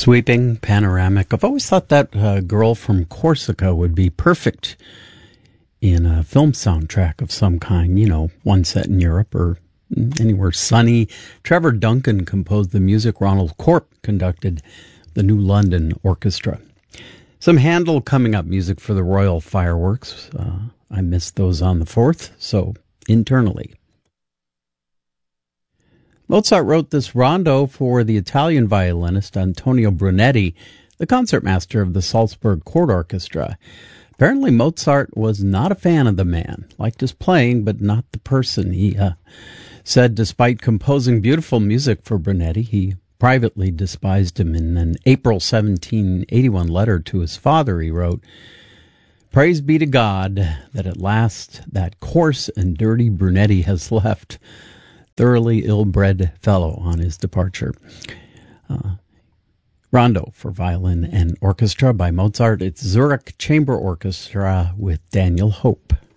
Sweeping, panoramic. I've always thought that Girl from Corsica would be perfect in a film soundtrack of some kind, you know, one set in Europe or anywhere sunny. Trevor Duncan composed the music. Ronald Corp conducted the New London Orchestra. Some Handel coming up, music for the Royal Fireworks. I missed those on the 4th, so internally. Mozart wrote this rondo for the Italian violinist Antonio Brunetti, the concertmaster of the Salzburg Court Orchestra. Apparently Mozart was not a fan of the man, liked his playing, but not the person. He said despite composing beautiful music for Brunetti, he privately despised him. In an April 1781 letter to his father, he wrote, "Praise be to God that at last that coarse and dirty Brunetti has left, thoroughly ill-bred fellow on his departure." Rondo for violin and orchestra by Mozart. It's Zurich Chamber Orchestra with Daniel Hope.